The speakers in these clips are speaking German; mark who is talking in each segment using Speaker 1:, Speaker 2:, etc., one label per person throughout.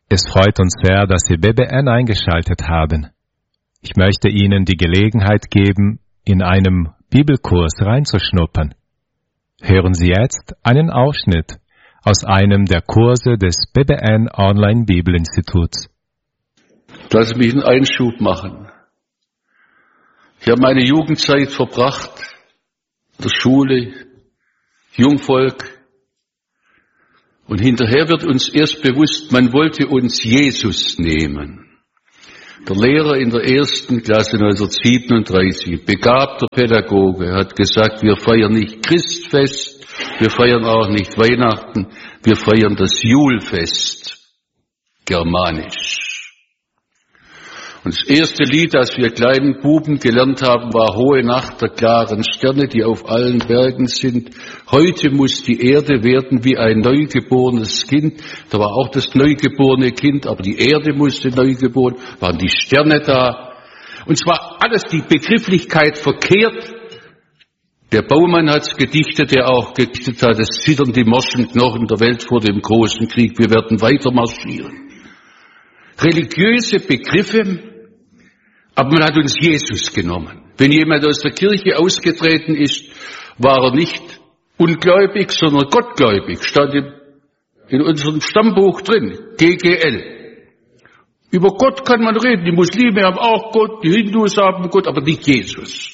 Speaker 1: Es freut uns sehr, dass Sie BBN eingeschaltet haben. Ich möchte Ihnen die Gelegenheit geben, in einem Bibelkurs reinzuschnuppern. Hören Sie jetzt einen Ausschnitt aus einem der Kurse des BBN Online Bibelinstituts.
Speaker 2: Lass mich einen Einschub machen. Ich habe meine Jugendzeit verbracht in der Schule, Jungvolk. Und hinterher wird uns erst bewusst, man wollte uns Jesus nehmen. Der Lehrer in der 1. Klasse 1937, begabter Pädagoge, hat gesagt, wir feiern nicht Christfest, wir feiern auch nicht Weihnachten, wir feiern das Julfest, germanisch. Und das erste Lied, das wir kleinen Buben gelernt haben, war Hohe Nacht der klaren Sterne, die auf allen Bergen sind. Heute muss die Erde werden wie ein neugeborenes Kind. Da war auch das neugeborene Kind, aber die Erde musste neugeboren, waren die Sterne da. Und zwar alles die Begrifflichkeit verkehrt. Der Baumann hat's gedichtet, der auch gedichtet hat, es zittern die morschen Knochen der Welt vor dem großen Krieg, wir werden weiter marschieren. Religiöse Begriffe, aber man hat uns Jesus genommen. Wenn jemand aus der Kirche ausgetreten ist, war er nicht ungläubig, sondern gottgläubig. Stand in unserem Stammbuch drin, GGL. Über Gott kann man reden. Die Muslime haben auch Gott, die Hindus haben Gott, aber nicht Jesus.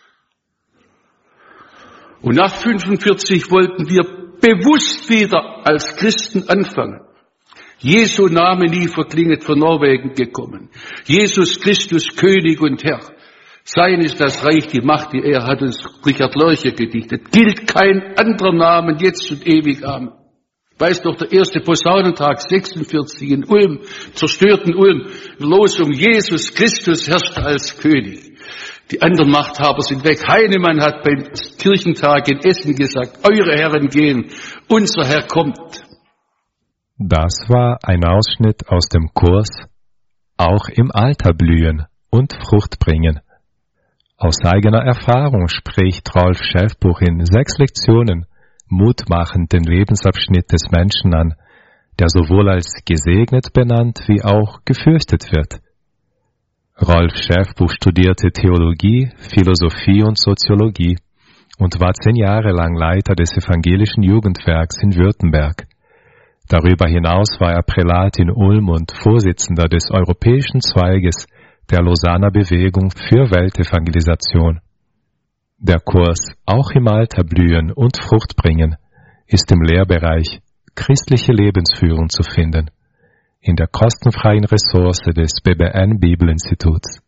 Speaker 2: Und nach 1945 wollten wir bewusst wieder als Christen anfangen. Jesu Name nie verklinget, von Norwegen gekommen. Jesus Christus, König und Herr. Sein ist das Reich, die Macht, die er hat uns Richard Lorcher gedichtet. Gilt kein anderer Namen, jetzt und ewig. Amen. Weiß doch, der erste Posaunentag 46 in Ulm, zerstörten Ulm, Losung, Jesus Christus herrscht als König. Die anderen Machthaber sind weg. Heinemann hat beim Kirchentag in Essen gesagt, eure Herren gehen, unser Herr kommt.
Speaker 1: Das war ein Ausschnitt aus dem Kurs Auch im Alter blühen und Frucht bringen. Aus eigener Erfahrung spricht Rolf Schäfbuch in 6 Lektionen mutmachend den Lebensabschnitt des Menschen an, der sowohl als gesegnet benannt wie auch gefürchtet wird. Rolf Schäfbuch studierte Theologie, Philosophie und Soziologie und war 10 Jahre lang Leiter des evangelischen Jugendwerks in Württemberg. Darüber hinaus war er Prälat in Ulm und Vorsitzender des europäischen Zweiges der Lausanner Bewegung für Weltevangelisation. Der Kurs Auch im Alter blühen und Frucht bringen ist im Lehrbereich Christliche Lebensführung zu finden, in der kostenfreien Ressource des BBN Bibelinstituts.